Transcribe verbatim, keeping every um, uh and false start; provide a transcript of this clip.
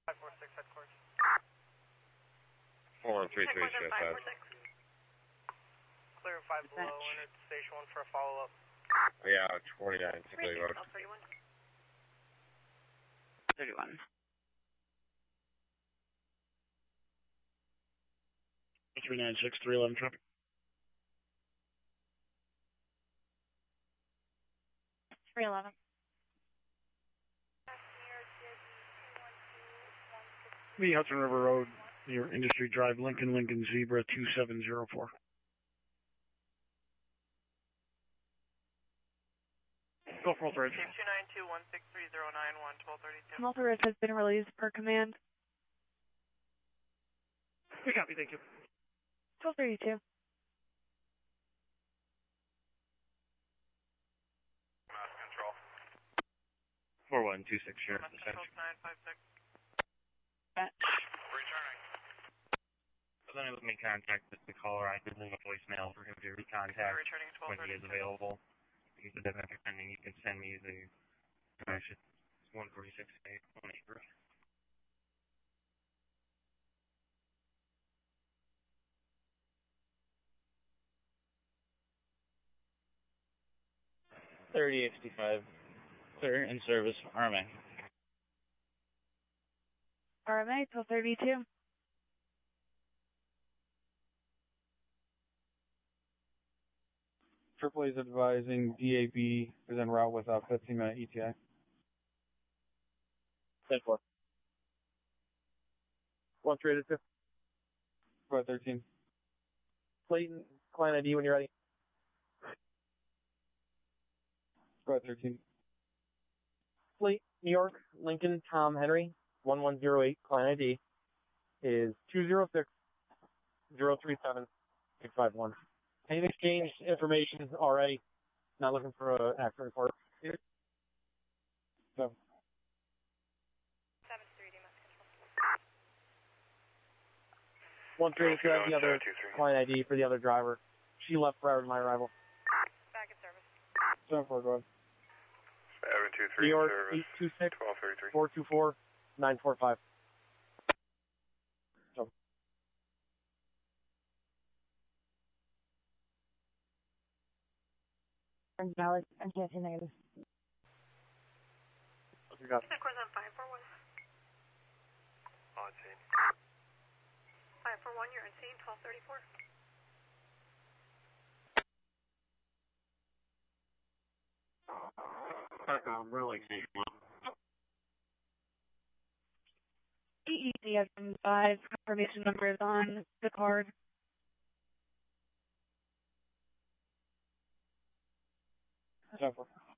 five four six headquarters. four one three three, shift out. Clear five below, and it's station one for a follow-up. Yeah, twenty-nine, Sibley Road. thirty-one. three nine six, three eleven traffic. three eleven. The Hudson River Road, near Industry Drive, Lincoln, Lincoln, Zebra two seven zero four. Go for Ridge. two nine two one six three zero nine one, twelve thirty-two. Malta Ridge has been released per command. We copy, thank you. twelve thirty-two. Mass control. four one two six, sheriff. Mass control nine five six. Batch. Returning. Then let me contact the caller. I could leave a voicemail for him to recontact Returning twelve when he is thirty-two. available. He's a different pending. You can send me the direction. It's one forty-six eight one eight three. thirty sixty-five, clear in service, R M A. R M A, twelve thirty-two. Triple A is advising D A B is en route with a fifteen minute E T A. ten four. one three eight two. Go thirteen. Clayton, client I D when you're ready. Go ahead, thirteen. Fleet, New York, Lincoln, Tom, Henry, one one zero eight, client I D is two zero six zero three seven six five one. He's exchanged information already. Not looking for an accident report. So. seven three D mass control. one three eight two has the other client I D for the other driver. She left prior to my arrival. Back in service. seven four, go ahead. seven two New three, York, service. eight two six, twelve thirty-three. four two four, nine four five. Valid. I can't see negative. What you got? Headquarters on five four one. On scene. five four one, you're on scene, twelve thirty-four. I'm really E E C S M five, confirmation number is on the card. seven four.